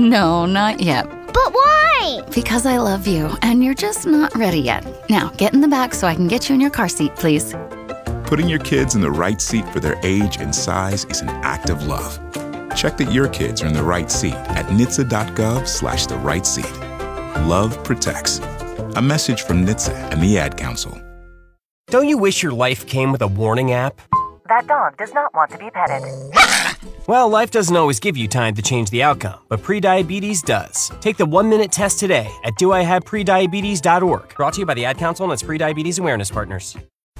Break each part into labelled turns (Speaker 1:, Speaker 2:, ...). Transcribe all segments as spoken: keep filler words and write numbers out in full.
Speaker 1: No, not yet.
Speaker 2: But why?
Speaker 1: Because I love you, and you're just not ready yet. Now, get in the back so I can get you in your car seat, please.
Speaker 3: Putting your kids in the right seat for their age and size is an act of love. Check that your kids are in the right seat at N H T S A dot gov slash the right seat. Love protects. A message from N H T S A and the Ad Council.
Speaker 4: Don't you wish your life came with a warning app?
Speaker 5: That dog does not want to be petted.
Speaker 4: Well, life doesn't always give you time to change the outcome, but prediabetes does. Take the one-minute test today at do I have prediabetes dot org. Brought to you by the Ad Council and its Prediabetes Awareness Partners.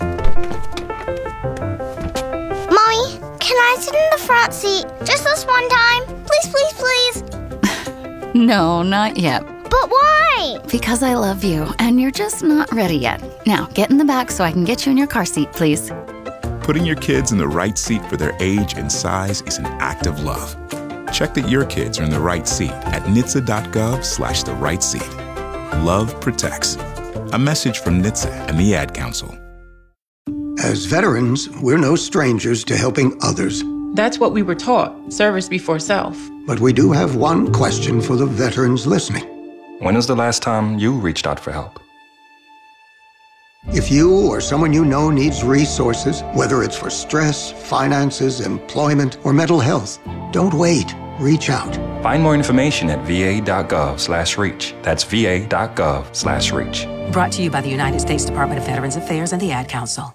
Speaker 2: Mommy, can I sit in the front seat just this one time? Please, please, please.
Speaker 1: No, not yet.
Speaker 2: But why?
Speaker 1: Because I love you, and you're just not ready yet. Now, get in the back so I can get you in your car seat, please.
Speaker 3: Putting your kids in the right seat for their age and size is an act of love. Check that your kids are in the right seat at N H T S A dot gov slash the right seat. Love protects. A message from N H T S A and the Ad Council.
Speaker 6: As veterans, we're no strangers to helping others.
Speaker 7: That's what we were taught, service before self.
Speaker 6: But we do have one question for the veterans listening.
Speaker 8: When was the last time you reached out for help?
Speaker 6: If you or someone you know needs resources, whether it's for stress, finances, employment, or mental health, don't wait. Reach out.
Speaker 8: Find more information at V A dot gov slash reach. That's V A dot gov slash reach.
Speaker 5: Brought to you by the United States Department of Veterans Affairs and the Ad Council.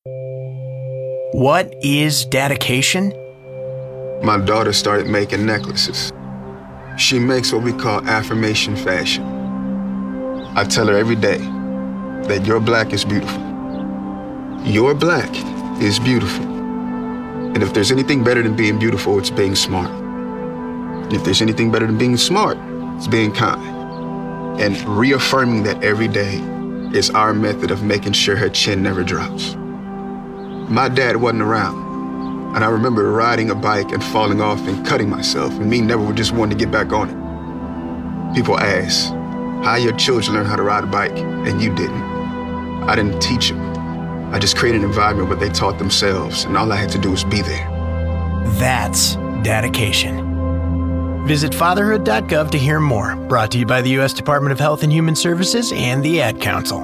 Speaker 9: What is dedication?
Speaker 10: My daughter started making necklaces. She makes what we call affirmation fashion. I tell her every day that your black is beautiful. Your black is beautiful. And if there's anything better than being beautiful, it's being smart. If there's anything better than being smart, it's being kind. And reaffirming that every day is our method of making sure her chin never drops. My dad wasn't around, and I remember riding a bike and falling off and cutting myself, and me never just wanting to get back on it. People ask, how your children learn how to ride a bike, and you didn't. I didn't teach them. I just created an environment where they taught themselves, and all I had to do was be there.
Speaker 9: That's dedication. Visit fatherhood dot gov to hear more. Brought to you by the U S Department of Health and Human Services and the Ad Council.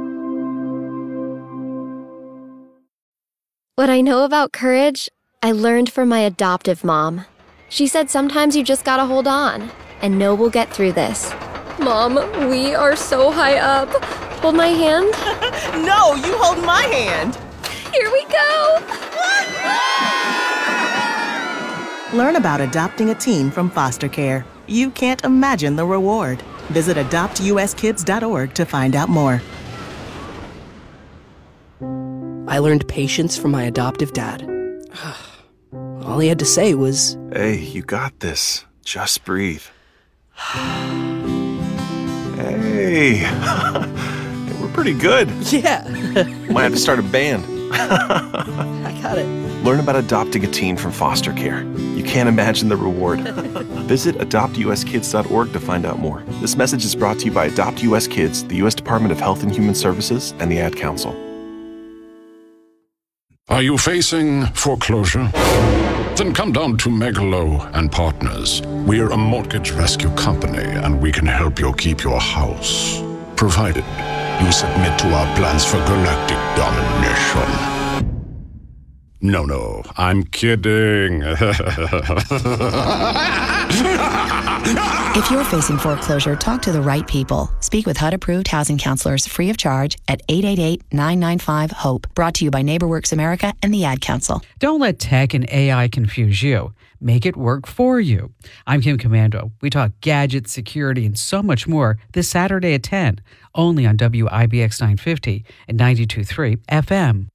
Speaker 11: What I know about courage, I learned from my adoptive mom. She said sometimes you just gotta hold on and know we'll get through this. Mom, we are so high up. Hold my hand.
Speaker 12: No, you hold my hand.
Speaker 11: Here we go.
Speaker 12: Learn about adopting a teen from foster care. You can't imagine the reward. Visit adopt U S kids dot org to find out more.
Speaker 13: I learned patience from my adoptive dad. All he had to say was,
Speaker 14: "Hey, you got this. Just breathe." Hey, we're pretty good.
Speaker 13: Yeah.
Speaker 14: Might have to start a band.
Speaker 13: I got it.
Speaker 14: Learn about adopting a teen from foster care. You can't imagine the reward. Visit adopt U S kids dot org to find out more. This message is brought to you by Adopt U S Kids, the U S Department of Health and Human Services, and the Ad Council.
Speaker 15: Are you facing foreclosure? Then come down to Megalow and Partners. We're a mortgage rescue company, and we can help you keep your house, provided you submit to our plans for galactic domination. No, no, I'm kidding.
Speaker 16: If you're facing foreclosure, talk to the right people. Speak with H U D-approved housing counselors free of charge at eight eight eight, nine nine five, HOPE. Brought to you by NeighborWorks America and the Ad Council.
Speaker 17: Don't let tech and A I confuse you. Make it work for you. I'm Kim Commando. We talk gadgets, security, and so much more this Saturday at ten, only on W I B X nine fifty and ninety-two point three F M.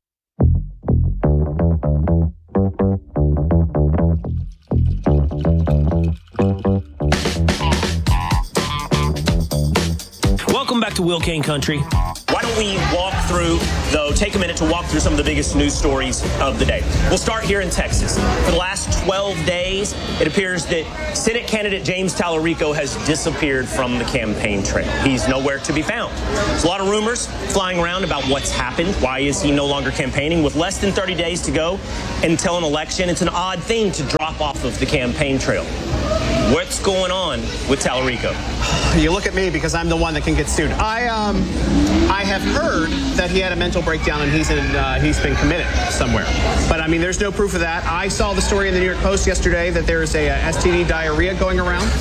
Speaker 4: Welcome back to Will Kane Country.
Speaker 18: Why don't we walk through, though, take a minute to walk through some of the biggest news stories of the day. We'll start here in Texas. For the last twelve days, it appears that Senate candidate James Tallarico has disappeared from the campaign trail. He's nowhere to be found. There's a lot of rumors flying around about what's happened. Why is he no longer campaigning? With less than thirty days to go until an election, it's an odd thing to drop off of the campaign trail. What's going on with Tallarico?
Speaker 19: You look at me because I'm the one that can get sued. I um, I have heard that he had a mental breakdown and he's in, uh, he's been committed somewhere. But I mean, there's no proof of that. I saw the story in the New York Post yesterday that there is a, a S T D diarrhea going around.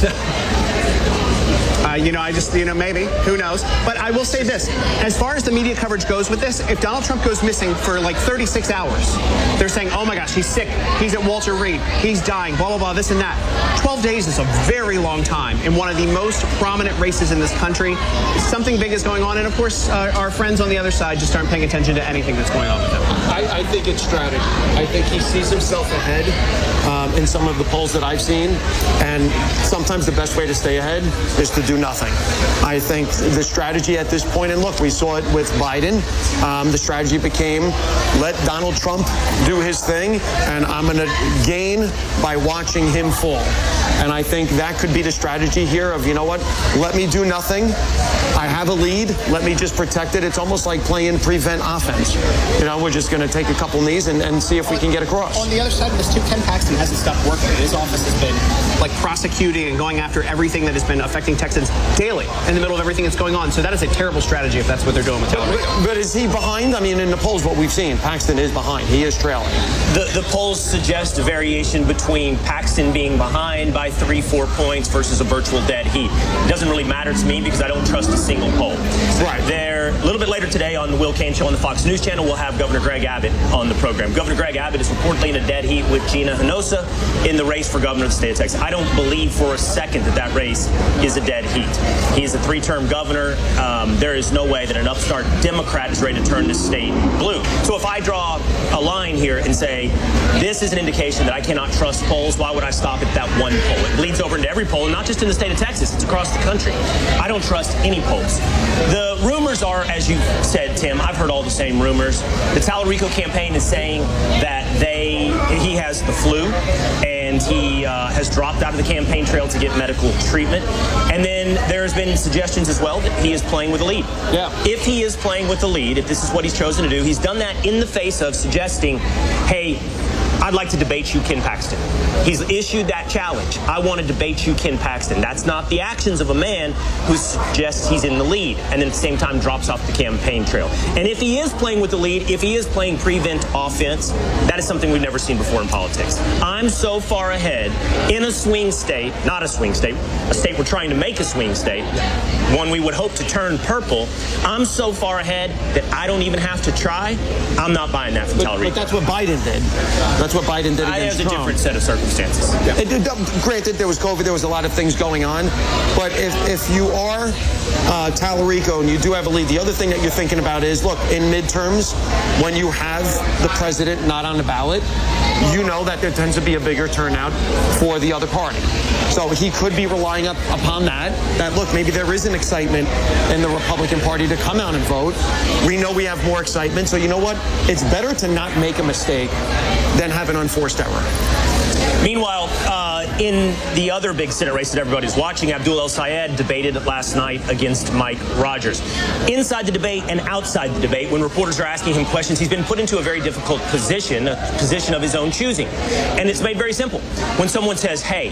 Speaker 19: Uh, you know, I just, you know, maybe. Who knows? But I will say this. As far as the media coverage goes with this, if Donald Trump goes missing for like thirty-six hours, they're saying, oh my gosh, he's sick. He's at Walter Reed. He's dying, blah, blah, blah, this and that. twelve days is a very long time in one of the most prominent races in this country. Something big is going on. And of course, uh, our friends on the other side just aren't paying attention to anything that's going on with him.
Speaker 20: I, I think it's strategy. I think he sees himself ahead um, in some of the polls that I've seen. And sometimes the best way to stay ahead is to do nothing. I think the strategy at this point, and look, we saw it with Biden. Um, the strategy became let Donald Trump do his thing, and I'm going to gain by watching him fall. And I think that could be the strategy here of, you know what, let me do nothing. I have a lead. Let me just protect it. It's almost like playing prevent offense. You know, we're just going to take a couple knees and, and see if we can get across.
Speaker 19: On the other side of this, too, Ken Paxton hasn't stopped working. His office has been, like, prosecuting and going after everything that has been affecting Texans daily in the middle of everything that's going on. So that is a terrible strategy if that's what they're doing with Tallarico.
Speaker 20: But is he behind? I mean, in the polls, what we've seen, Paxton is behind. He is trailing.
Speaker 18: The, the polls suggest a variation between Paxton being behind by three, four points versus a virtual dead heat. It doesn't really matter to me because I don't trust a single poll.
Speaker 20: Right.
Speaker 18: There, a little bit later today on the Will Cain Show on the Fox News Channel, we'll have Governor Greg Abbott on the program. Governor Greg Abbott is reportedly in a dead heat with Gina Hinojosa in the race for governor of the state of Texas. I don't believe for a second that that race is a dead heat. He is a three-term governor. Um, there is no way that an upstart Democrat is ready to turn this state blue. So if I draw a line here and say, this is an indication that I cannot trust polls, why would I stop at that one poll? It bleeds over into every poll, and not just in the state of Texas, it's across the country. I don't trust any polls. The rumors are, as you said, Tim, I've heard all the same rumors. The Tallarico campaign is saying that they he has the flu, and he uh, has dropped out of the campaign trail to get medical treatment. And then there's been suggestions as well that he is playing with the lead.
Speaker 20: Yeah.
Speaker 18: If he is playing with the lead, if this is what he's chosen to do, he's done that in the face of suggesting, hey, I'd like to debate you, Ken Paxton. He's issued that challenge. I want to debate you, Ken Paxton. That's not the actions of a man who suggests he's in the lead and then at the same time drops off the campaign trail. And if he is playing with the lead, if he is playing prevent offense, that is something we've never seen before in politics. I'm so far ahead in a swing state, not a swing state, a state we're trying to make a swing state, one we would hope to turn purple. I'm so far ahead that I don't even have to try. I'm not buying that from Tallarico.
Speaker 20: But that's what Biden did. That's what Biden did
Speaker 18: I
Speaker 20: against
Speaker 18: have a
Speaker 20: Trump.
Speaker 18: different set of circumstances.
Speaker 20: Yeah. It, it, granted, there was COVID, there was a lot of things going on, but if, if you are uh, Tallarico and you do have a lead, the other thing that you're thinking about is, look, in midterms, when you have the president not on the ballot, you know that there tends to be a bigger turnout for the other party. So he could be relying up upon that, that, look, maybe there is an excitement in the Republican Party to come out and vote. We know we have more excitement, so you know what? It's better to not make a mistake than have an unforced error.
Speaker 18: Meanwhile, uh, in the other big Senate race that everybody's watching, Abdul El-Sayed debated last night against Mike Rogers. Inside the debate and outside the debate, when reporters are asking him questions, he's been put into a very difficult position, a position of his own choosing. And it's made very simple. When someone says, hey,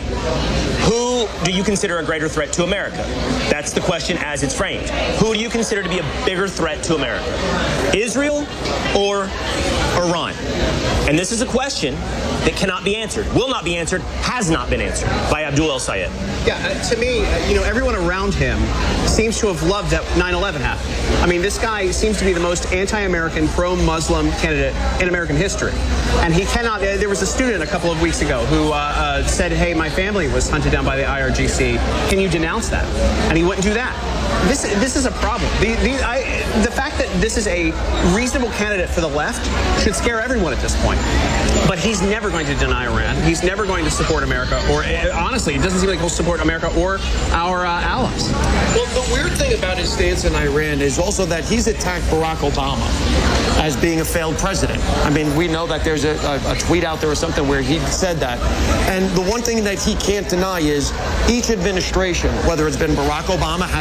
Speaker 18: who do you consider a greater threat to America? That's the question as it's framed. Who do you consider to be a bigger threat to America? Israel or Iran? And this is a question that cannot be answered, will not be answered, has not been answered by Abdul El-Sayed.
Speaker 19: Yeah, uh, to me, uh, you know, everyone around him seems to have loved that nine eleven happened. I mean, this guy seems to be the most anti-American, pro-Muslim candidate in American history. And he cannot, uh, there was a student a couple of weeks ago who uh, uh, said, hey, my family was hunted down by the I R G C. Can you denounce that? And he wouldn't do that. This, this is a problem. The, the, I, the fact that this is a reasonable candidate for the left should scare everyone at this point. But he's never going to deny Iran. He's never going to support America. Or uh, honestly, it doesn't seem like he'll support America or our uh, allies.
Speaker 20: Well, the weird thing about his stance in Iran is also that he's attacked Barack Obama as being a failed president. I mean, we know that there's a, a, a tweet out there or something where he said that. And the one thing that he can't deny is each administration, whether it's been Barack Obama having the Iran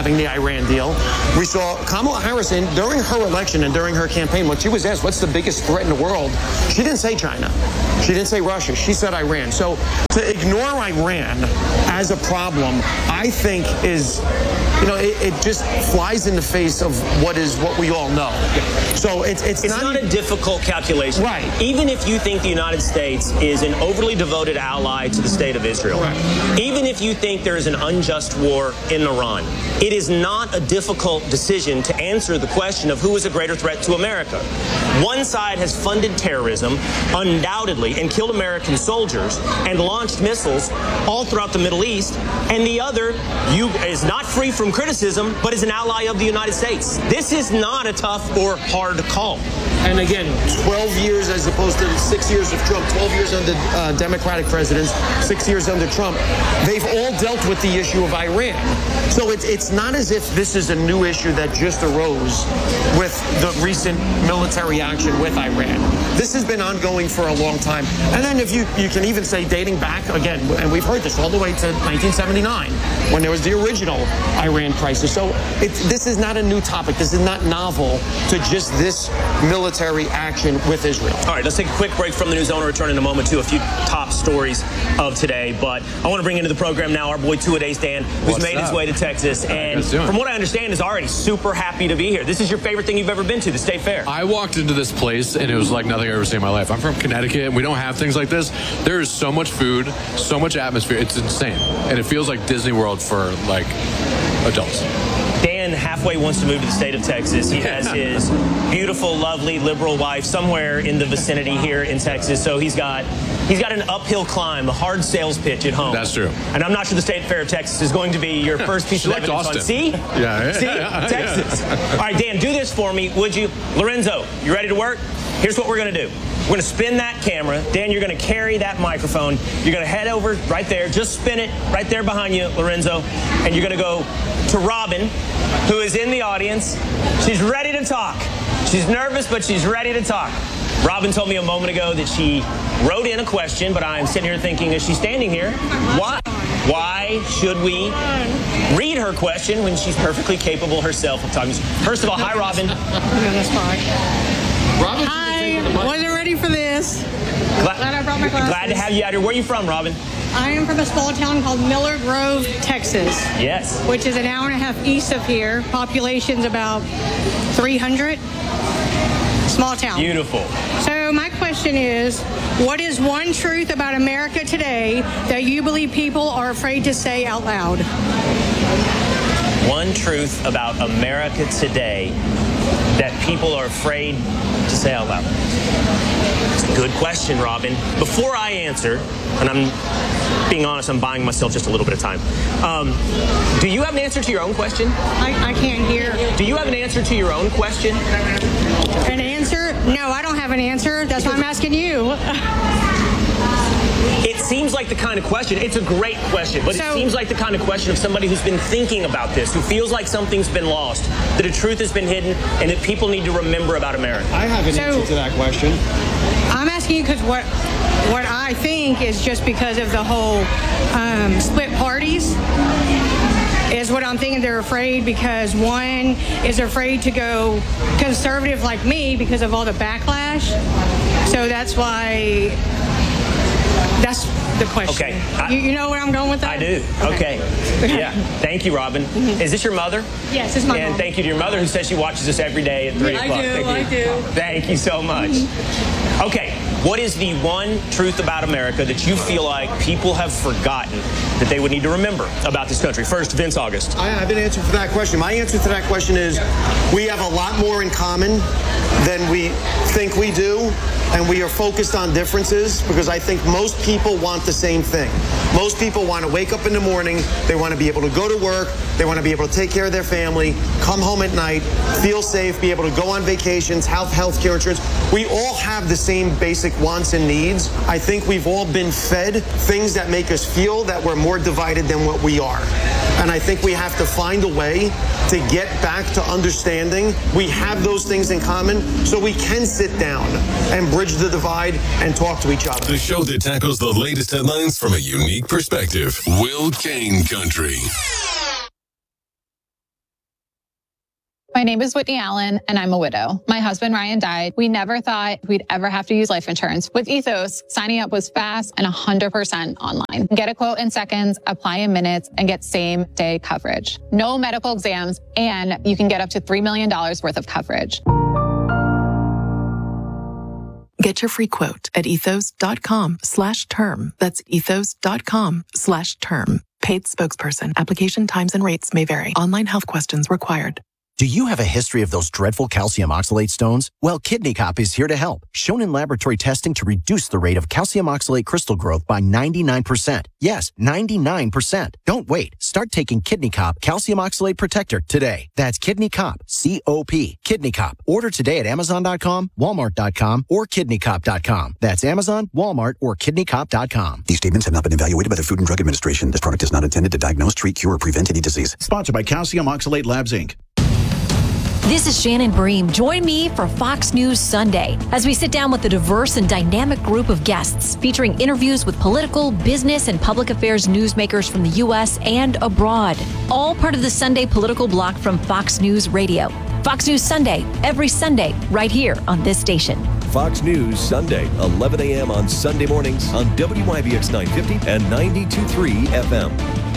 Speaker 20: Iran deal. We saw Kamala Harris in, during her election and during her campaign, when she was asked what's the biggest threat in the world, she didn't say China. She didn't say Russia. She said Iran. So to ignore Iran as a problem, I think is, you know, it, it just flies in the face of what is what we all know. So it's it's,
Speaker 18: it's not, not a difficult calculation.
Speaker 20: Right.
Speaker 18: Even if you think the United States is an overly devoted ally to the state of Israel, right. Even if you think there is an unjust war in Iran, it is not a difficult decision to answer the question of who is a greater threat to America. One side has funded terrorism, undoubtedly, and killed American soldiers and launched missiles all throughout the Middle East, and the other you, is not free from criticism, but is an ally of the United States. This is not a tough or hard call.
Speaker 20: And again, twelve years as opposed to six years of Trump, twelve years under uh, Democratic presidents, six years under Trump. They've all dealt with the issue of Iran. So it's, it's not as if this is a new issue that just arose with the recent military action with Iran. This has been ongoing for a long time. And then if you, you can even say dating back, again, and we've heard this all the way to nineteen seventy-nine, when there was the original Iran crisis. So it's, this is not a new topic. This is not novel to just this military action with Israel.
Speaker 18: All right, let's take a quick break from the news. I want to return in a moment to a few top stories of today. But I want to bring into the program now our boy Two-A-Days Dan, who's
Speaker 21: What's
Speaker 18: made
Speaker 21: up?
Speaker 18: his way to Texas. And from what I understand, is already super happy to be here. This is your favorite thing you've ever been to, the State Fair.
Speaker 21: I walked into this place, and it was like nothing I've ever seen in my life. I'm from Connecticut, and we don't have things like this. There is so much food, so much atmosphere. It's insane. And it feels like Disney World for, like, adults.
Speaker 18: Dan halfway wants to move to the state of Texas. He has his beautiful, lovely, liberal wife somewhere in the vicinity here in Texas. So he's got he's got an uphill climb, a hard sales pitch at home.
Speaker 21: That's true.
Speaker 18: And I'm not sure the State Fair of Texas is going to be your first piece of
Speaker 21: Like
Speaker 18: evidence
Speaker 21: Austin.
Speaker 18: on. See?
Speaker 21: Yeah, yeah,
Speaker 18: See?
Speaker 21: yeah,
Speaker 18: Texas.
Speaker 21: yeah.
Speaker 18: All right, Dan, do this for me, would you? Lorenzo, you ready to work? Here's what we're going to do. We're going to spin that camera. Dan, you're going to carry that microphone. You're going to head over right there. Just spin it right there behind you, Lorenzo. And you're going to go to Robin, who is in the audience. She's ready to talk. She's nervous, but she's ready to talk. Robin told me a moment ago that she wrote in a question, but I'm sitting here thinking, is she standing here? Why? Why should we read her question when she's perfectly capable herself of talking? First of all, hi, Robin.
Speaker 22: Yeah, that's fine.
Speaker 18: Robin,
Speaker 22: I wasn't ready for this.
Speaker 18: Glad,
Speaker 22: Glad I brought my glasses.
Speaker 18: glad to have you out here. Where are you from, Robin?
Speaker 22: I am from a small town called Miller Grove, Texas.
Speaker 18: Yes.
Speaker 22: Which is an hour and a half east of here. Population's about three hundred. Small town.
Speaker 18: Beautiful.
Speaker 22: So my question is, what is one truth about America today that you believe people are afraid to say out loud?
Speaker 18: One truth about America today that people are afraid to say out loud. It's a good question, Robin. Before I answer, and I'm being honest, I'm buying myself just a little bit of time. Um, do you have an answer to your own question?
Speaker 22: I, I can't hear.
Speaker 18: Do you have an answer to your own question?
Speaker 22: An answer? No, I don't have an answer. That's why I'm asking you.
Speaker 18: It seems like the kind of question, it's a great question, but
Speaker 22: So-
Speaker 18: it seems like the kind of question of somebody who's been thinking about this, who feels like something's been lost, that a truth has been hidden, and that people need to remember about America.
Speaker 20: I have an
Speaker 22: So-
Speaker 20: answer to that question.
Speaker 22: I'm asking you because what what I think is just because of the whole um, split parties is what I'm thinking. They're afraid because one is afraid to go conservative like me because of all the backlash. So that's why that's the question.
Speaker 18: Okay. I-
Speaker 22: you, you know where I'm going with that?
Speaker 18: I do. Okay. Yeah. Thank you, Robin. Is this your mother?
Speaker 22: Yes, it's my
Speaker 18: And
Speaker 22: mom.
Speaker 18: thank you to your mother who says she watches us every day at three
Speaker 22: I
Speaker 18: o'clock.
Speaker 22: do,
Speaker 18: Thank you.
Speaker 22: I do.
Speaker 18: Thank you so much. Okay. What is the one truth about America that you feel like people have forgotten that they would need to remember about this country? First, Vince August.
Speaker 20: I have an answer for that question. My answer to that question is we have a lot more in common than we think we do, and we are focused on differences because I think most people want the same thing. Most people want to wake up in the morning, they want to be able to go to work, they want to be able to take care of their family, come home at night, feel safe, be able to go on vacations, have health care insurance. We all have the same basic wants and needs. I think we've all been fed things that make us feel that we're more divided than what we are. And I think we have to find a way to get back to understanding we have those things in common so we can sit down and bridge the divide and talk to each other.
Speaker 23: The show that tackles the latest headlines from a unique perspective. Will Kane Country.
Speaker 1: My name is Whitney Allen, and I'm a widow. My husband, Ryan, died. We never thought we'd ever have to use life insurance. With Ethos, signing up was fast and one hundred percent online. Get a quote in seconds, apply in minutes, and get same-day coverage. No medical exams, and you can get up to three million dollars worth of coverage.
Speaker 2: Get your free quote at ethos.com slash term. That's ethos.com slash term. Paid spokesperson. Application times and rates may vary. Online health questions required.
Speaker 3: Do you have a history of those dreadful calcium oxalate stones? Well, Kidney Cop is here to help. Shown in laboratory testing to reduce the rate of calcium oxalate crystal growth by ninety-nine percent. Yes, ninety-nine percent. Don't wait. Start taking Kidney Cop Calcium Oxalate Protector today. That's Kidney Cop, C O P. Kidney Cop. Order today at amazon dot com, walmart dot com, or kidney cop dot com. That's Amazon, Walmart, or kidney cop dot com.
Speaker 24: These statements have not been evaluated by the Food and Drug Administration. This product is not intended to diagnose, treat, cure, or prevent any disease.
Speaker 25: Sponsored by Calcium Oxalate Labs, Incorporated.
Speaker 26: This is Shannon Bream. Join me for Fox News Sunday as we sit down with a diverse and dynamic group of guests featuring interviews with political, business, and public affairs newsmakers from the U S and abroad. All part of the Sunday political block from Fox News Radio. Fox News Sunday, every Sunday, right here on this station.
Speaker 27: Fox News Sunday, eleven a.m. on Sunday mornings on W I B X nine fifty and ninety-two point three F M.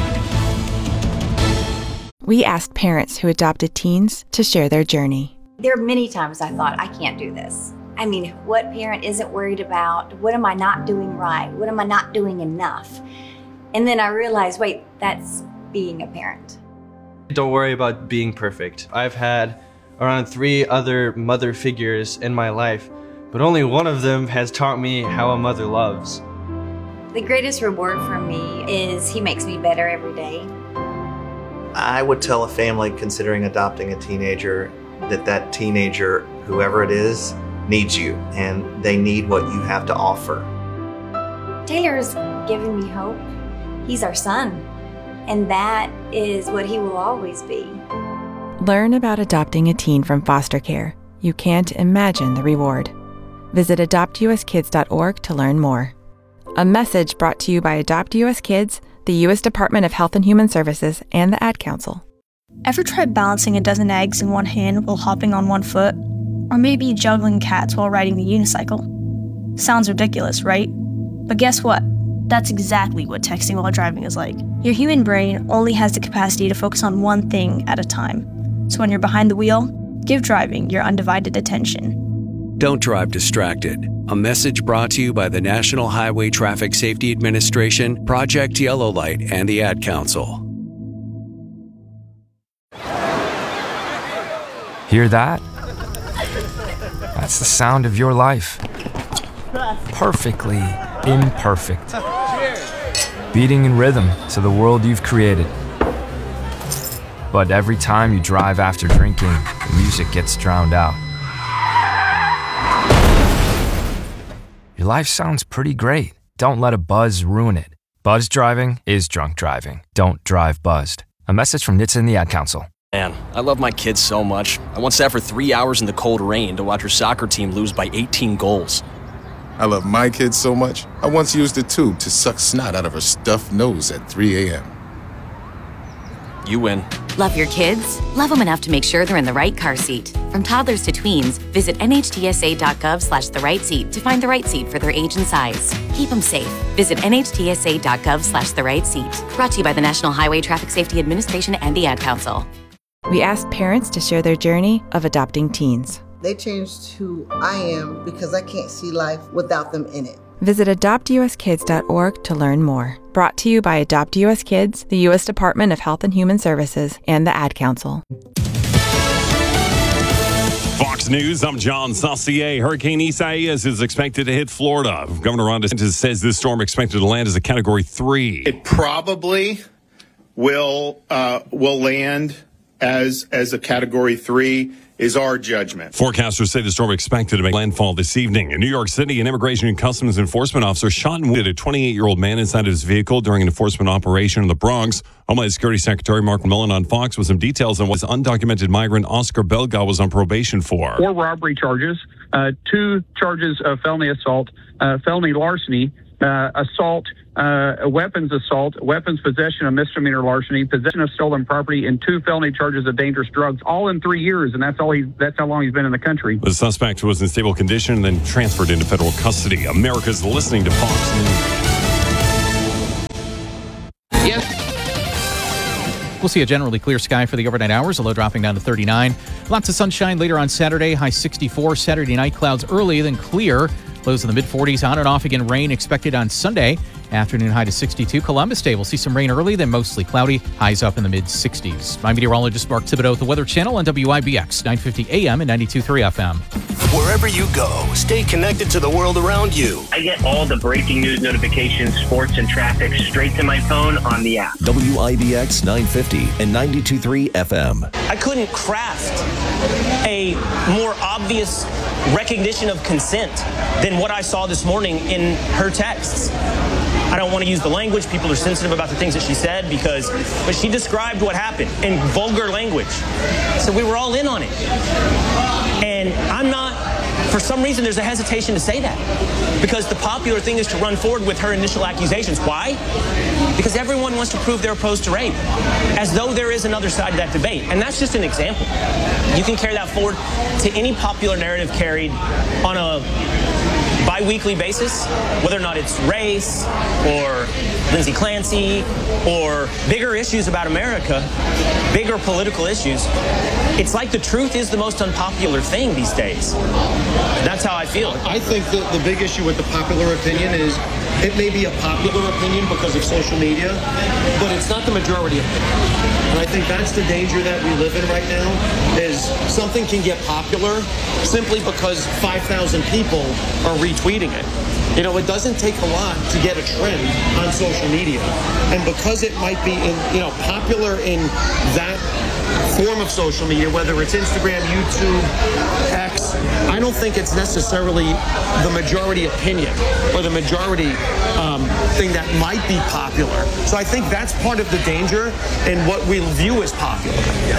Speaker 28: We asked parents who adopted teens to share their journey.
Speaker 29: There are many times I thought, I can't do this. I mean, what parent isn't worried about, what am I not doing right? What am I not doing enough? And then I realized, wait, that's being a parent.
Speaker 30: Don't worry about being perfect. I've had around three other mother figures in my life, but only one of them has taught me how a mother loves.
Speaker 29: The greatest reward for me is he makes me better every day.
Speaker 31: I would tell a family considering adopting a teenager that that teenager, whoever it is, needs you, and they need what you have to offer.
Speaker 29: Taylor's giving me hope. He's our son, and that is what he will always be.
Speaker 28: Learn about adopting a teen from foster care. You can't imagine the reward. Visit adopt u s kids dot org to learn more. A message brought to you by Adopt U S Kids, the U S Department of Health and Human Services, and the Ad Council.
Speaker 32: Ever tried balancing a dozen eggs in one hand while hopping on one foot? Or maybe juggling cats while riding the unicycle? Sounds ridiculous, right? But guess what? That's exactly what texting while driving is like. Your human brain only has the capacity to focus on one thing at a time. So when you're behind the wheel, give driving your undivided attention.
Speaker 33: Don't drive distracted. A message brought to you by the National Highway Traffic Safety Administration, Project Yellow Light, and the Ad Council.
Speaker 34: Hear that? That's the sound of your life. Perfectly imperfect. Beating in rhythm to the world you've created. But every time you drive after drinking, the music gets drowned out. Your life sounds pretty great. Don't let a buzz ruin it. Buzz driving is drunk driving. Don't drive buzzed. A message from N H T S A and the Ad Council.
Speaker 35: Man, I love my kids so much. I once sat for three hours in the cold rain to watch her soccer team lose by eighteen goals.
Speaker 36: I love my kids so much, I once used a tube to suck snot out of her stuffed nose at three a.m.
Speaker 35: You win.
Speaker 37: Love your kids? Love them enough to make sure they're in the right car seat. From toddlers to tweens, visit N H T S A dot gov slash the right seat to find the right seat for their age and size. Keep them safe. Visit N H T S A dot gov slash the right seat. Brought to you by the National Highway Traffic Safety Administration and the Ad Council.
Speaker 28: We asked parents to share their journey of adopting teens.
Speaker 38: They changed who I am because I can't see life without them in it.
Speaker 28: Visit adopt u s kids dot org to learn more. Brought to you by Adopt U S Kids, the U S Department of Health and Human Services, and the Ad Council.
Speaker 39: Fox News, I'm John Saucier. Hurricane Isaias is expected to hit Florida. Governor Ron DeSantis says this storm expected to land as a Category three.
Speaker 40: It probably will uh, will land as as a Category three. Is our judgment.
Speaker 39: Forecasters say the storm expected to make landfall this evening. In New York City, an Immigration and Customs Enforcement officer shot and wounded a twenty-eight-year-old man inside of his vehicle during an enforcement operation in the Bronx. Homeland Security Secretary Mark Millen on Fox with some details on what undocumented migrant Oscar Belga was on probation for.
Speaker 41: Four robbery charges, uh, two charges of felony assault, uh, felony larceny,
Speaker 4: uh, assault, uh, a weapons assault, weapons possession, a misdemeanor larceny, possession of stolen property, and two felony charges of dangerous drugs, all in three years, and that's all he. That's how long he's been in the country.
Speaker 39: The suspect was in stable condition and then transferred into federal custody. America's listening to Fox News.
Speaker 5: We'll see a generally clear sky for the overnight hours, a low dropping down to thirty-nine. Lots of sunshine later on Saturday, high sixty-four. Saturday night, clouds early, then clear. Lows in the mid-forties. On and off again, rain expected on Sunday. Afternoon high to sixty-two. Columbus Day, we'll see some rain early, then mostly cloudy. Highs up in the mid-sixties. I'm meteorologist Mark Thibodeau with the Weather Channel on W I B X, nine fifty A M and ninety-two point three F M.
Speaker 6: Wherever you go, stay connected to the world around you.
Speaker 7: I get all the breaking news notifications, sports, and traffic straight to my phone on the app.
Speaker 27: W I B X nine fifty and ninety-two point three F M.
Speaker 8: I couldn't craft a more obvious recognition of consent than what I saw this morning in her texts. I don't want to use the language. People are sensitive about the things that she said because, but she described what happened in vulgar language. So we were all in on it. And I'm not, for some reason, there's a hesitation to say that because the popular thing is to run forward with her initial accusations. Why? Because everyone wants to prove they're opposed to rape, as though there is another side to that debate. And that's just an example. You can carry that forward to any popular narrative carried on a bi-weekly basis, whether or not it's race or Lindsay Clancy or bigger issues about America, bigger political issues. It's like the truth is the most unpopular thing these days. That's how I feel.
Speaker 9: I think that the big issue with the popular opinion is it may be a popular opinion because of social media, but it's not the majority opinion. And I think that's the danger that we live in right now, is something can get popular simply because five thousand people are retweeting it. You know, it doesn't take a lot to get a trend on social media. And because it might be, in, you know, popular in that form of social media, whether it's Instagram, YouTube, X, I don't think it's necessarily the majority opinion or the majority um, thing that might be popular. So I think that's part of the danger in what we view as popular.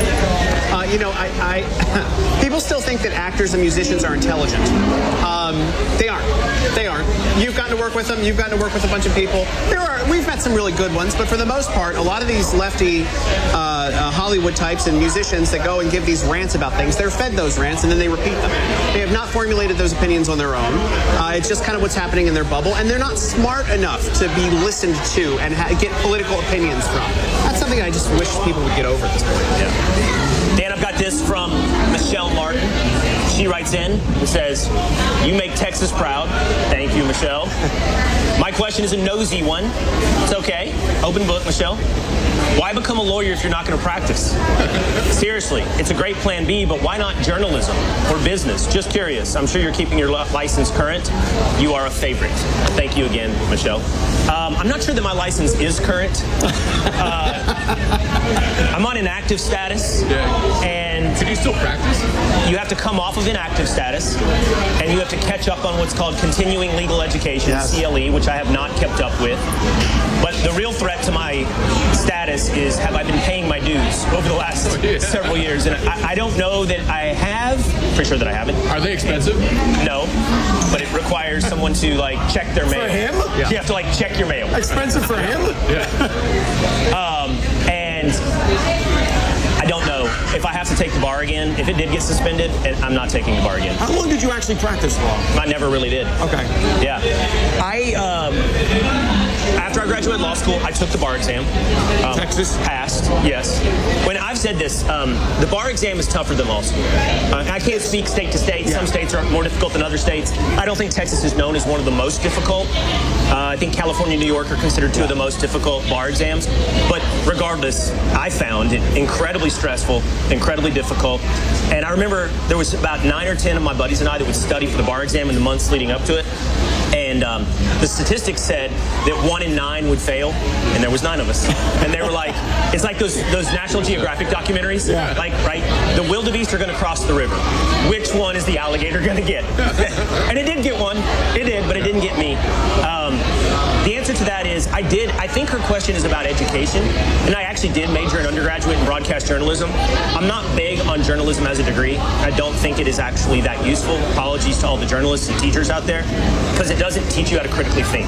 Speaker 10: Uh, you know, I, I people still think that actors and musicians are intelligent. Um, they aren't. They aren't. You've gotten to work with them. You've gotten to work with a bunch of people. There are. We've met some really good ones, but for the most part, a lot of these lefty uh, uh, Hollywood types and musicians that go and give these rants about things, they're fed those rants and then they repeat them. They have not formulated those opinions on their own. Uh, it's just kind of what's happening in their bubble, and they're not smart enough to be listened to and ha- get political opinions from. That's something I just wish people would get over at this point.
Speaker 8: Yeah. Dan, I've got this from Michelle Martin. She writes in and says, "You make Texas proud." Thank you, Michelle. My question is a nosy one. It's okay. Open book, Michelle. Why become a lawyer if you're not going to practice? Seriously, it's a great plan B, but why not journalism or business? Just curious. I'm sure you're keeping your license current. You are a favorite. Thank you again, Michelle. Um, I'm not sure that my license is current. Uh, I'm on inactive status. And
Speaker 9: can you still practice?
Speaker 8: You have to come off of inactive status, and you have to catch up on what's called continuing legal education, yes. C L E, which I have not kept up with. But the real threat to my status is, have I been paying my dues over the last oh, yeah. several years? And I, I don't know that I have. Pretty sure that I haven't.
Speaker 9: Are they expensive?
Speaker 8: No, but it requires someone to like check their mail.
Speaker 9: For him? Yeah.
Speaker 8: You have to like check your mail.
Speaker 9: Expensive for him?
Speaker 8: Yeah. um, and I don't know if I have to take the bar again. If it did get suspended, I'm not taking the bar again.
Speaker 9: How long did you actually practice law?
Speaker 8: I never really did.
Speaker 9: Okay.
Speaker 8: Yeah. I, um, after I graduated law school, I took the bar exam. Um,
Speaker 9: Texas?
Speaker 8: Passed, yes. When I've said this, um, the bar exam is tougher than law school. Uh, I can't speak state to state. Yeah. Some states are more difficult than other states. I don't think Texas is known as one of the most difficult. Uh, I think California and New York are considered two of the most difficult bar exams. But regardless, I found it incredibly stressful, incredibly difficult. And I remember there was about nine or ten of my buddies and I that would study for the bar exam in the months leading up to it. And um, the statistics said that one in nine would fail, and there was nine of us. And they were like, it's like those those National Geographic documentaries, yeah. like, right? the wildebeest are going to cross the river. Which one is the alligator going to get? And it did get one. It did, but it didn't get me. Um, the answer to that is I did. I think her question is about education, and I actually did major in undergraduate in broadcast journalism. I'm not big on journalism as a degree. I don't think it is actually that useful. Apologies to all the journalists and teachers out there, because it doesn't teach you how to critically think.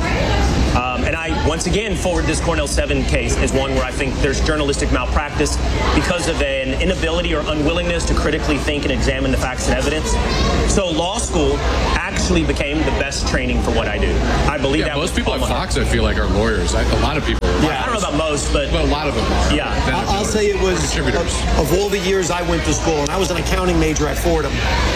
Speaker 8: Um, and I, once again, forward this Cornell seven case as one where I think there's journalistic malpractice because of an inability or unwillingness to critically think and examine the facts and evidence. So law school actually became the best training for what I do. I believe
Speaker 1: yeah,
Speaker 8: that
Speaker 1: most people at Fox, I feel like, are lawyers. I, a lot of people are lawyers.
Speaker 8: Yeah, I don't know about most, but
Speaker 1: well, a lot of them are.
Speaker 8: Yeah,
Speaker 9: I'll, I'll say it was of, of all the years I went to school, and I was an accounting major at Fordham.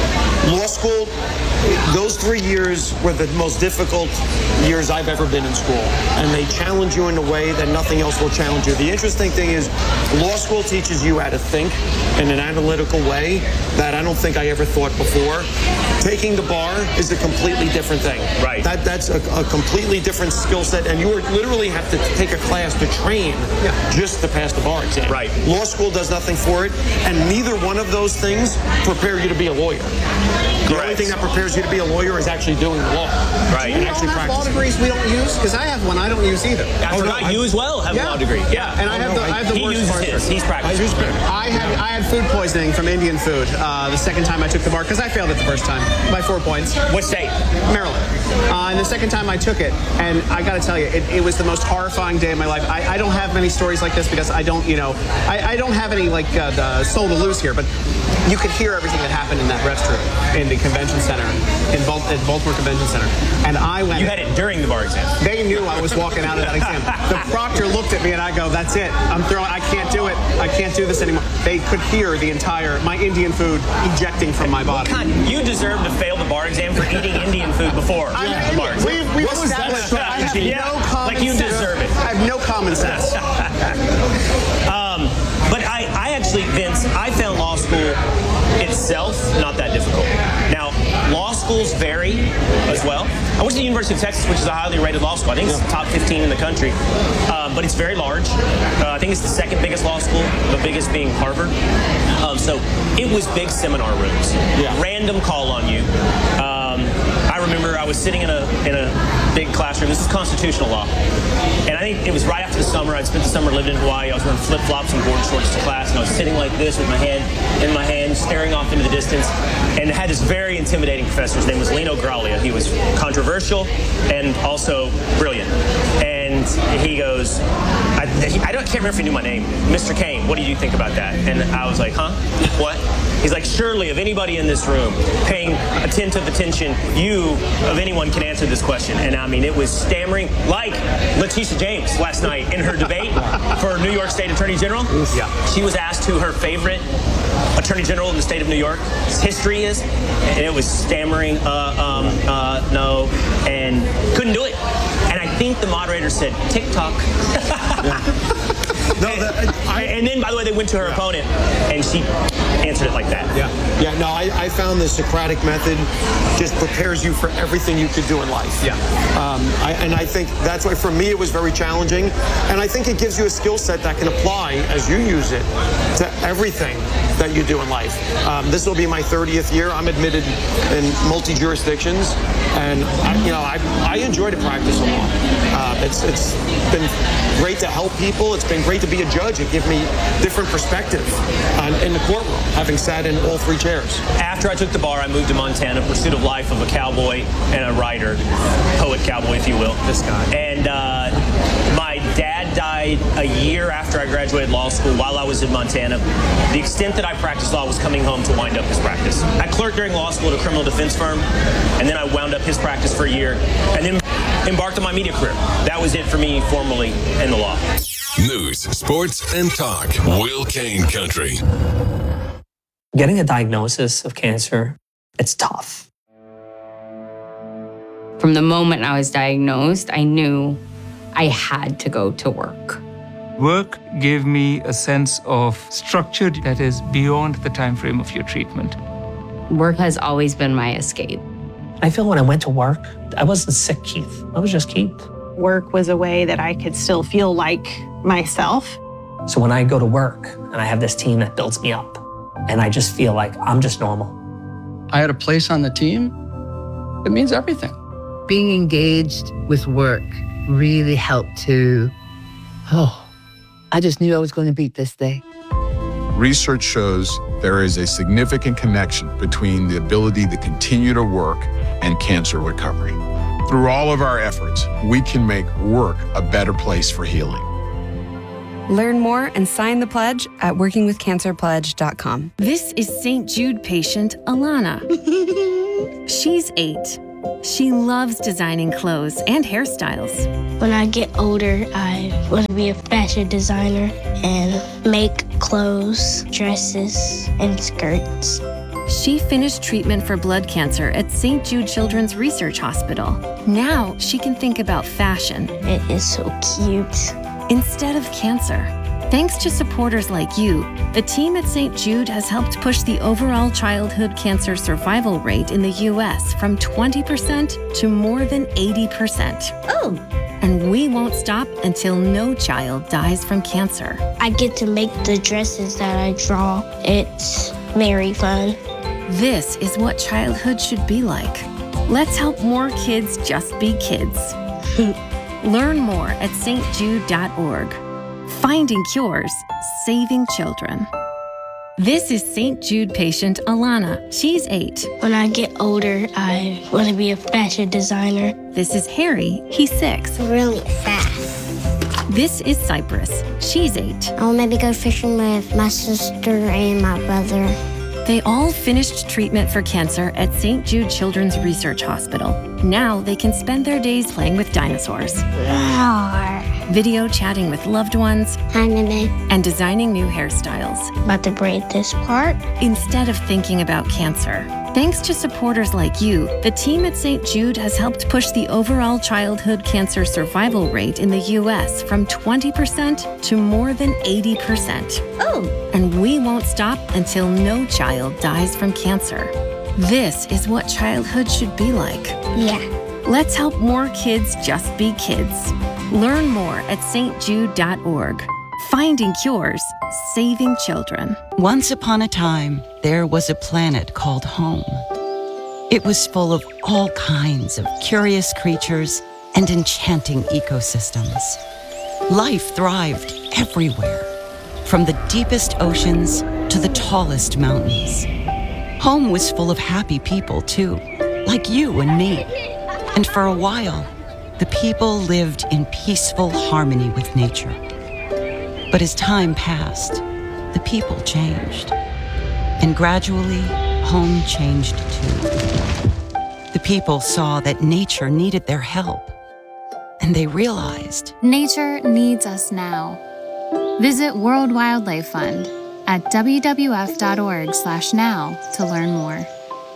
Speaker 9: Law school, those three years were the most difficult years I've ever been in school, and they challenge you in a way that nothing else will challenge you. The interesting thing is law school teaches you how to think in an analytical way that I don't think I ever thought before. Taking the bar is a completely different thing.
Speaker 8: Right.
Speaker 9: That That's a, a completely different skill set, and you literally have to take a class to train yeah. just to pass the bar exam.
Speaker 8: Right.
Speaker 9: Law school does nothing for it, and neither one of those things prepare you to be a lawyer. The
Speaker 8: Correct.
Speaker 9: only thing that prepares you to be a lawyer is actually doing the law.
Speaker 8: Right.
Speaker 10: Do you
Speaker 9: And actually
Speaker 10: all have law
Speaker 9: practicing.
Speaker 10: degrees we don't use? Because I have one I don't use either.
Speaker 8: I
Speaker 9: Oh,
Speaker 8: forgot
Speaker 9: no, I-
Speaker 8: you as well have
Speaker 10: Yeah.
Speaker 8: a law degree.
Speaker 10: Yeah, and I
Speaker 9: Oh,
Speaker 10: have
Speaker 9: no,
Speaker 10: the I have the
Speaker 8: he
Speaker 10: worst
Speaker 8: uses
Speaker 10: part.
Speaker 8: his. He's
Speaker 9: I
Speaker 8: practicing.
Speaker 9: use it.
Speaker 10: I had I had food poisoning from Indian food uh, the second time I took the bar because I failed it the first time by four points.
Speaker 8: What state?
Speaker 10: Maryland. Uh, and the second time I took it, and I got to tell you, it, it was the most horrifying day of my life. I, I don't have many stories like this because I don't, you know, I, I don't have any like uh, the soul to lose here, but you could hear everything that happened in that restroom in the convention center, in Bal- at Baltimore Convention Center. And I went.
Speaker 8: You had it during the bar exam.
Speaker 10: They knew I was walking out of that exam. The proctor looked at me and I go, that's it. I'm throwing, I can't do it. I can't do this anymore. They could hear the entire, my Indian food ejecting from my body.
Speaker 8: God, you deserve to fail the bar exam for eating Indian food before
Speaker 10: I
Speaker 8: the
Speaker 10: mean,
Speaker 8: bar exam.
Speaker 10: we've, we've
Speaker 9: What was that
Speaker 10: established that I have
Speaker 8: strategy?
Speaker 10: no common
Speaker 8: Like you
Speaker 10: sense.
Speaker 8: deserve it.
Speaker 10: I have no common sense.
Speaker 8: um, but I, I actually, Vince, I found law school itself not that difficult. Now, law schools vary as well. I went to the University of Texas, which is a highly rated law school. I think it's top fifteen in the country, uh, but it's very large. Uh, I think it's the second biggest law school, the biggest being Harvard. Um, so it was big seminar rooms,
Speaker 9: Yeah.
Speaker 8: random call on you. Um, I remember I was sitting in a in a big classroom. This is constitutional law, and I think it was right after the summer. I'd spent the summer living in Hawaii. I was wearing flip flops and board shorts to class, and I was sitting like this with my hand in my hand, staring off into the distance. And I had this very intimidating professor. His name was Lino Graglia. He was controversial and also brilliant. And he goes, I, I don't I can't remember if he knew my name. Mister Kane, what do you think about that? And I was like, huh? What? He's like, surely of anybody in this room paying attentive attention, you of anyone can answer this question. And I mean, it was stammering like Letitia James last night in her debate for New York State Attorney General.
Speaker 10: Yeah.
Speaker 8: She was asked who her favorite Attorney General in the state of New York's history is, and it was stammering, uh, um, uh, no, and couldn't do it. And I think the moderator said, TikTok.
Speaker 9: No, that, I,
Speaker 8: And then, by the way, they went to her opponent, and she answered it like that.
Speaker 9: Yeah, yeah. No, I, I found the Socratic method just prepares you for everything you could do in life.
Speaker 10: Yeah.
Speaker 9: Um, I, and I think that's why for me it was very challenging, and I think it gives you a skill set that can apply as you use it to everything that you do in life. Um, this will be my thirtieth year. I'm admitted in multi jurisdictions, and I, you know I I enjoy to practice law. Uh, it's it's been great to help people. It's been great to be a judge and give me different perspective on, in the courtroom, having sat in all three chairs.
Speaker 8: After I took the bar, I moved to Montana, pursuit of life of a cowboy and a writer, poet cowboy, if you will.
Speaker 10: This guy.
Speaker 8: And uh, my dad died a year after I graduated law school while I was in Montana. The extent that I practiced law was coming home to wind up his practice. I clerked during law school at a criminal defense firm, and then I wound up his practice for a year, and then embarked on my media career. That was it for me formally in the law.
Speaker 27: News, sports, and talk. Will Kane Country.
Speaker 2: Getting a diagnosis of cancer, it's tough.
Speaker 3: From the moment I was diagnosed, I knew I had to go to work.
Speaker 11: Work gave me a sense of structure that is beyond the time frame of your treatment.
Speaker 3: Work has always been my escape.
Speaker 2: I feel when I went to work, I wasn't sick, Keith. I was just Keith.
Speaker 12: Work was a way that I could still feel like myself.
Speaker 2: So when I go to work and I have this team that builds me up, And I just feel like I'm just normal.
Speaker 13: I had a place on the team. It means everything.
Speaker 14: Being engaged with work really helped to, oh, I just knew I was going to beat this day.
Speaker 15: Research shows there is a significant connection between the ability to continue to work and cancer recovery. Through all of our efforts, we can make work a better place for healing.
Speaker 16: Learn more and sign the pledge at working with cancer pledge dot com.
Speaker 17: This is Saint Jude patient Alana. She's eight. She loves designing clothes and hairstyles.
Speaker 18: When I get older, I want to be a fashion designer and make clothes, dresses, and skirts.
Speaker 17: She finished treatment for blood cancer at Saint Jude Children's Research Hospital. Now she can think about fashion.
Speaker 18: It is so cute.
Speaker 17: Instead of cancer. Thanks to supporters like you, the team at Saint Jude has helped push the overall childhood cancer survival rate in the U S from twenty percent to more than eighty percent.
Speaker 18: Oh!
Speaker 17: And we won't stop until no child dies from cancer.
Speaker 18: I get to make the dresses that I draw. It's very fun.
Speaker 17: This is what childhood should be like. Let's help more kids just be kids. Learn more at S T jude dot org. Finding cures, saving children. This is Saint Jude patient Alana. She's eight.
Speaker 18: When I get older, I want to be a fashion designer.
Speaker 17: This is Harry. He's six.
Speaker 18: Really fast.
Speaker 17: This is Cypress. She's eight.
Speaker 18: I'll maybe go fishing with my sister and my brother.
Speaker 17: They all finished treatment for cancer at Saint Jude Children's Research Hospital. Now they can spend their days playing with dinosaurs.
Speaker 18: Roar.
Speaker 17: Video chatting with loved ones.
Speaker 18: Hi, Mimi.
Speaker 17: And designing new hairstyles.
Speaker 18: About to braid this part.
Speaker 17: Instead of thinking about cancer. Thanks to supporters like you, the team at Saint Jude has helped push the overall childhood cancer survival rate in the U S from twenty percent to more than eighty percent.
Speaker 18: Oh!
Speaker 17: And we won't stop until no child dies from cancer. This is what childhood should be like.
Speaker 18: Yeah.
Speaker 17: Let's help more kids just be kids. Learn more at S T jude dot org. Finding cures, saving children.
Speaker 19: Once upon a time, there was a planet called home. It was full of all kinds of curious creatures and enchanting ecosystems. Life thrived everywhere, from the deepest oceans to the tallest mountains. Home was full of happy people, too, like you and me. And for a while, the people lived in peaceful harmony with nature. But as time passed, the people changed. And gradually, home changed too. The people saw that nature needed their help. And they realized
Speaker 20: nature needs us now. Visit World Wildlife Fund at w w f dot org slash now to learn more.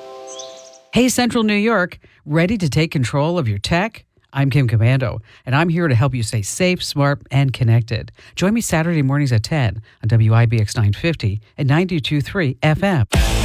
Speaker 21: Hey, Central New York, ready to take control of your tech? I'm Kim Commando, and I'm here to help you stay safe, smart, and connected. Join me Saturday mornings at ten on W I B X nine fifty and ninety-two point three F M.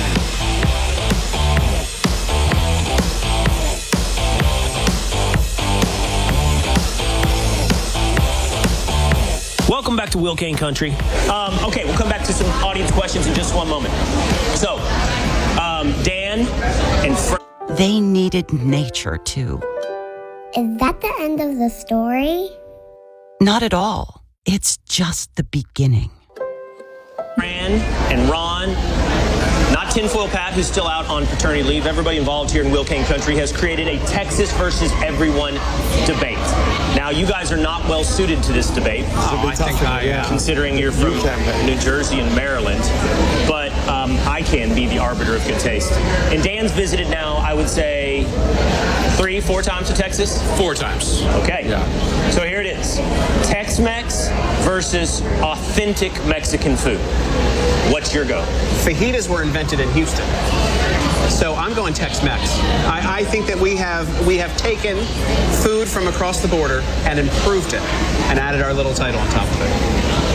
Speaker 8: Welcome back to Will Kane Country. Um, okay, we'll come back to some audience questions in just one moment. So, um, Dan and Fred.
Speaker 19: They needed nature, too.
Speaker 18: Is that the end of the story?
Speaker 19: Not at all. It's just the beginning.
Speaker 8: Fran and Ron, not Tinfoil Pat, who's still out on paternity leave. Everybody involved here in Will Kane Country has created a Texas versus everyone debate. Now, you guys are not well suited to this debate.
Speaker 9: Oh, I think I am.
Speaker 8: Considering you're from New Jersey and Maryland. But um, I can be the arbiter of good taste. And Dan's visited now, I would say, three, four times to Texas?
Speaker 1: Four times.
Speaker 8: Okay.
Speaker 1: Yeah.
Speaker 8: So here it is. Tex-Mex versus authentic Mexican food. What's your go?
Speaker 10: Fajitas were invented in Houston. So I'm going Tex-Mex. I, I think that we have we have taken food from across the border and improved it and added our little title on top of it.
Speaker 9: I,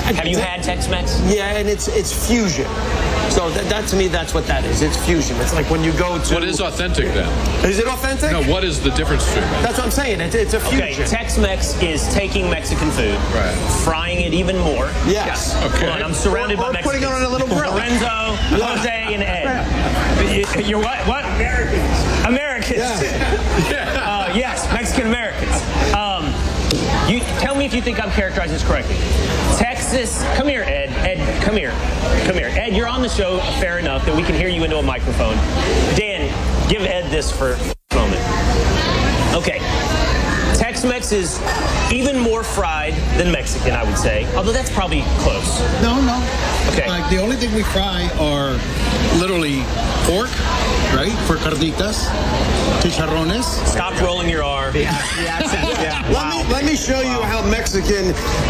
Speaker 8: Have you had Tex-Mex?
Speaker 9: Yeah, and it's it's fusion. So that, that to me, that's what that is. It's fusion. It's like when you go to.
Speaker 1: What is authentic then?
Speaker 9: Is it authentic?
Speaker 1: No, what is the difference between them?
Speaker 9: That's what I'm saying. It's, it's a fusion.
Speaker 8: Okay, Tex-Mex is taking Mexican food,
Speaker 1: right,
Speaker 8: frying it even more.
Speaker 9: Yes.
Speaker 8: Okay. Come on, I'm surrounded
Speaker 9: or, or
Speaker 8: by Mexicans.
Speaker 9: putting it on a little grill.
Speaker 8: Lorenzo, yeah. Jose, and Ed. You're what? What? Americans. Americans. Yeah. uh, yes, Mexican Americans. Um, you tell me if you think I'm characterizing this correctly. Texas, come here, Ed. Ed, come here. Come here. Ed, you're on the show, fair enough, that we can hear you into a microphone. Dan, give Ed this for a moment. Okay. Tex-Mex is even more fried than Mexican, I would say. Although that's probably close.
Speaker 4: No, no.
Speaker 8: Okay.
Speaker 4: Like the only thing we fry are literally pork, right? For carnitas, chicharrones.
Speaker 8: Stop rolling your R.
Speaker 9: The accent. Yeah. Let me let me show you how Mexican